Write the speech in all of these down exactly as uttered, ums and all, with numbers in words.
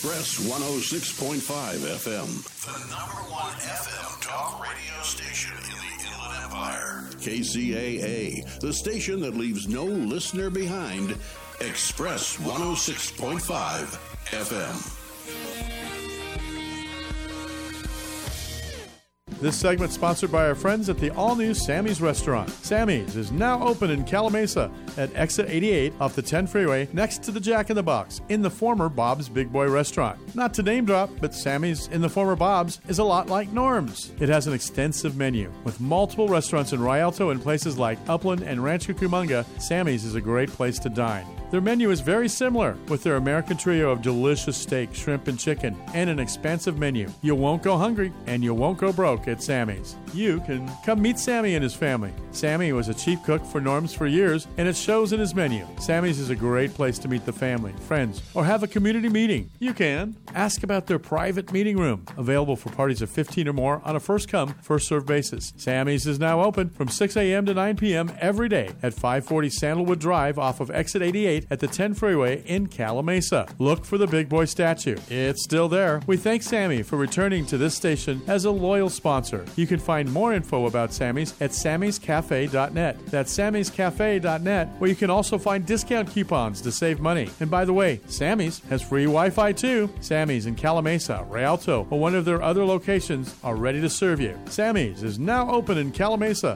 Express one oh six point five F M. The number one F M talk radio station in the Inland Empire. K C A A, the station that leaves no listener behind. Express one oh six point five F M. This segment sponsored by our friends at the all-new Sammy's Restaurant. Sammy's is now open in Calamasa at exit eighty-eight off the ten freeway next to the Jack in the Box in the former Bob's Big Boy Restaurant. Not to name drop, but Sammy's in the former Bob's is a lot like Norm's. It has an extensive menu with multiple restaurants in Rialto and places like Upland and Rancho Cucamonga. Sammy's is a great place to dine. Their menu is very similar with their American trio of delicious steak, shrimp, and chicken, and an expansive menu. You won't go hungry, and you won't go broke at Sammy's. You can come meet Sammy and his family. Sammy was a chief cook for Norm's for years, and it shows in his menu. Sammy's is a great place to meet the family, friends, or have a community meeting. You can ask about their private meeting room, available for parties of fifteen or more on a first-come, first-served basis. Sammy's is now open from six a.m. to nine p.m. every day at five forty Sandalwood Drive off of exit eighty-eight at the ten freeway in Calamasa. Look for the Big Boy statue. It's still there. We thank Sammy for returning to this station as a loyal sponsor. You can find more info about Sammy's at sammys cafe dot net. That's sammys cafe dot net, where you can also find discount coupons to save money. And by the way, Sammy's has free Wi-Fi too. Sammy's in Calamasa, Rialto, or one of their other locations are ready to serve you. Sammy's is now open in Calamasa.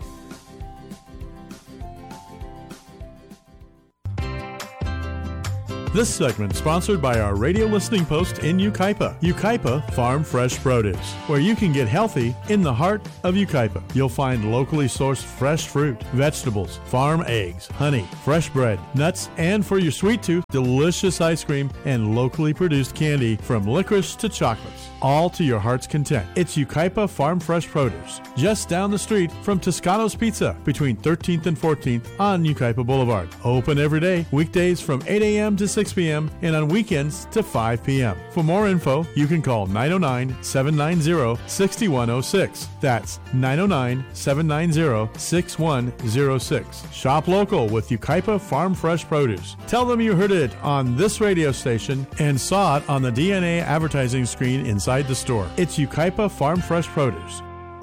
This segment sponsored by our radio listening post in Yucaipa, Yucaipa Farm Fresh Produce, where you can get healthy in the heart of Yucaipa. You'll find locally sourced fresh fruit, vegetables, farm eggs, honey, fresh bread, nuts, and for your sweet tooth, delicious ice cream and locally produced candy from licorice to chocolates, all to your heart's content. It's Yucaipa Farm Fresh Produce, just down the street from Toscano's Pizza between thirteenth and fourteenth on Yucaipa Boulevard. Open every day, weekdays from eight a.m. to six p.m. and on weekends to five p.m. For more info, you can call nine oh nine, seven nine zero, six one oh six. That's nine oh nine, seven nine zero, six one oh six. Shop local with Yucaipa Farm Fresh Produce. Tell them you heard it on this radio station and saw it on the D N A advertising screen inside the store. It's Yucaipa Farm Fresh Produce.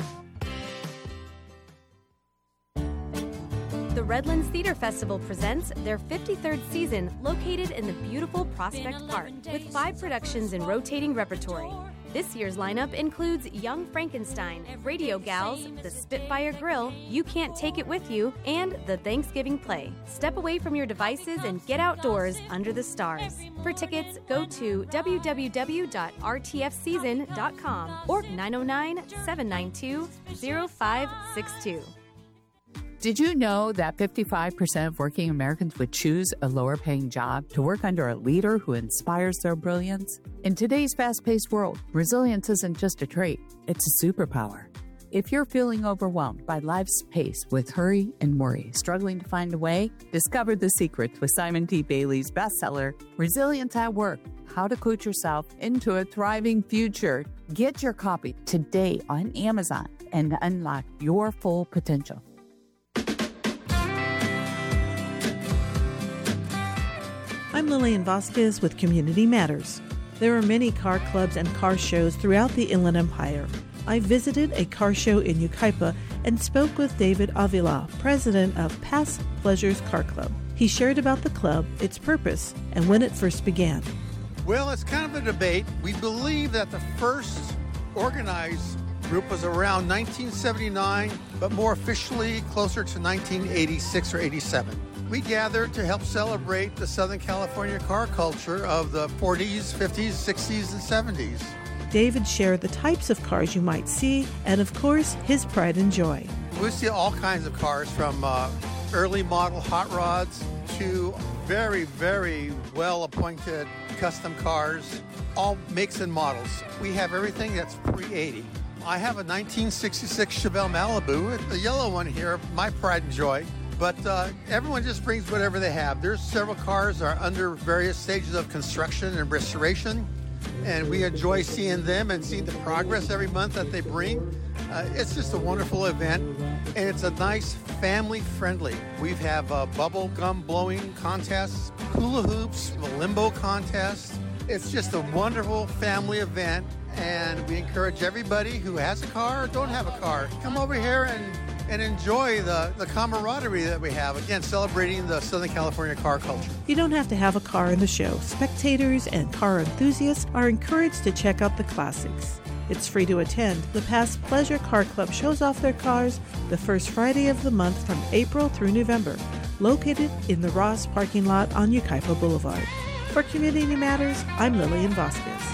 The Redlands Theater Festival presents their fifty-third season located in the beautiful Prospect Park with five productions in rotating repertory. This year's lineup includes Young Frankenstein, Radio Gals, The Spitfire Grill, You Can't Take It With You, and The Thanksgiving Play. Step away from your devices and get outdoors under the stars. For tickets, go to w w w dot r t f season dot com or nine oh nine, seven nine two, oh five six two. Did you know that fifty-five percent of working Americans would choose a lower-paying job to work under a leader who inspires their brilliance? In today's fast-paced world, resilience isn't just a trait, it's a superpower. If you're feeling overwhelmed by life's pace with hurry and worry, struggling to find a way, discover the secret with Simon T. Bailey's bestseller, Resilience at Work, How to Coach Yourself into a Thriving Future. Get your copy today on Amazon and unlock your full potential. I'm Lillian Vasquez with Community Matters. There are many car clubs and car shows throughout the Inland Empire. I visited a car show in Yucaipa and spoke with David Avila, president of Past Pleasures Car Club. He shared about the club, its purpose, and when it first began. Well, it's kind of a debate. We believe that the first organized group was around nineteen seventy-nine, but more officially closer to nineteen eighty-six or eighty-seven. We gathered to help celebrate the Southern California car culture of the forties, fifties, sixties, and seventies. David shared the types of cars you might see and, of course, his pride and joy. We see all kinds of cars from uh, early model hot rods to very, very well-appointed custom cars, all makes and models. We have everything that's pre eighty. I have a nineteen sixty-six Chevelle Malibu, the yellow one here, my pride and joy. But uh, everyone just brings whatever they have. There's several cars that are under various stages of construction and restoration, and we enjoy seeing them and seeing the progress every month that they bring. Uh, it's just a wonderful event, and it's a nice family-friendly. We have uh, bubble gum blowing contests, hula hoops, a limbo contest, It's just a wonderful family event, and we encourage everybody who has a car or don't have a car, come over here and, and enjoy the, the camaraderie that we have. Again, celebrating the Southern California car culture. You don't have to have a car in the show. Spectators and car enthusiasts are encouraged to check out the classics. It's free to attend. The Past Pleasure Car Club shows off their cars the first Friday of the month from April through November, located in the Ross parking lot on Yucaipa Boulevard. For Community Matters, I'm Lillian Vasquez.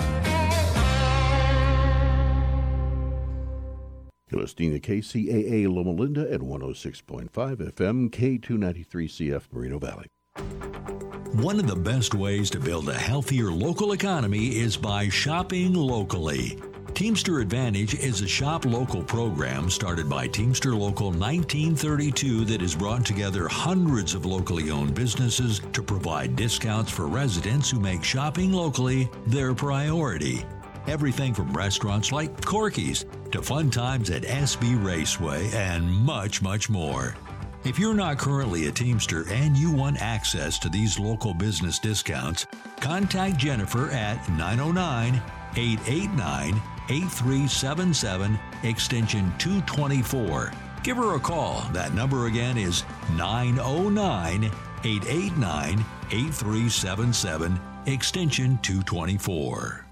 You're listening to K C A A Loma Linda at one oh six point five F M, K two ninety-three C F Moreno Valley. One of the best ways to build a healthier local economy is by shopping locally. Teamster Advantage is a shop local program started by Teamster Local nineteen thirty-two that has brought together hundreds of locally owned businesses to provide discounts for residents who make shopping locally their priority. Everything from restaurants like Corky's to fun times at S B Raceway and much, much more. If you're not currently a Teamster and you want access to these local business discounts, contact Jennifer at nine oh nine, eight eight nine, eight three seven seven, extension two twenty-four. Give her a call. That number again is nine oh nine, eight eight nine, eight three seven seven, extension two twenty-four.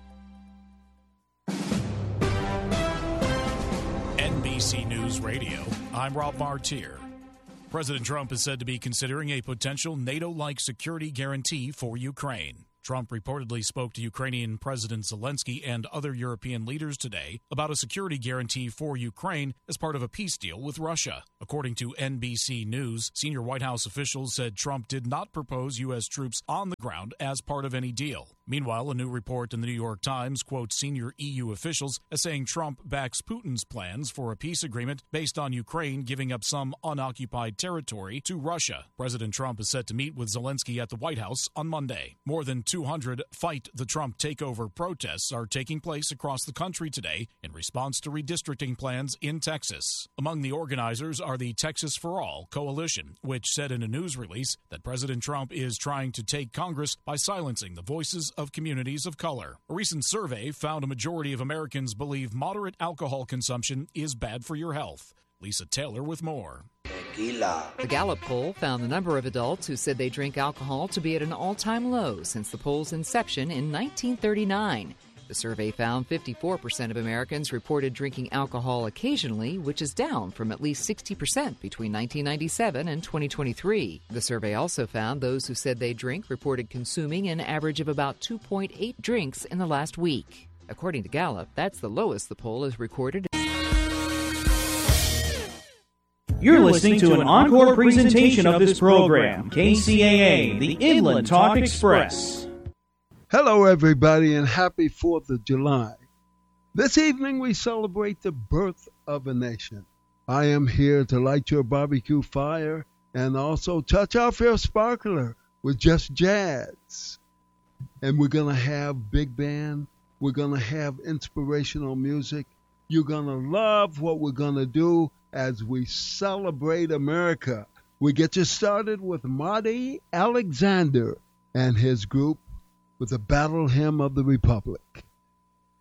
N B C News Radio, I'm Rob Martier. President Trump is said to be considering a potential NATO-like security guarantee for Ukraine. Trump reportedly spoke to Ukrainian President Zelensky and other European leaders today about a security guarantee for Ukraine as part of a peace deal with Russia. According to N B C News, senior White House officials said Trump did not propose U S troops on the ground as part of any deal. Meanwhile, a new report in the New York Times quotes senior E U officials as saying Trump backs Putin's plans for a peace agreement based on Ukraine giving up some unoccupied territory to Russia. President Trump is set to meet with Zelensky at the White House on Monday. More than two hundred Fight the Trump Takeover protests are taking place across the country today in response to redistricting plans in Texas. Among the organizers are the Texas for All coalition, which said in a news release that President Trump is trying to take Congress by silencing the voices of communities of color. A recent survey found a majority of Americans believe moderate alcohol consumption is bad for your health. Lisa Taylor with more. The Gallup poll found the number of adults who said they drink alcohol to be at an all-time low since the poll's inception in nineteen thirty-nine. The survey found fifty-four percent of Americans reported drinking alcohol occasionally, which is down from at least sixty percent between nineteen ninety-seven and twenty twenty-three. The survey also found those who said they drink reported consuming an average of about two point eight drinks in the last week. According to Gallup, that's the lowest the poll has recorded. You're listening to an encore presentation of this program, K C A A, the Inland Talk Express. Hello, everybody, and happy fourth of July. This evening, we celebrate the birth of a nation. I am here to light your barbecue fire and also touch off your sparkler with just jazz. And we're going to have big band. We're going to have inspirational music. You're going to love what we're going to do as we celebrate America. We get you started with Marty Alexander and his group with the Battle Hymn of the Republic.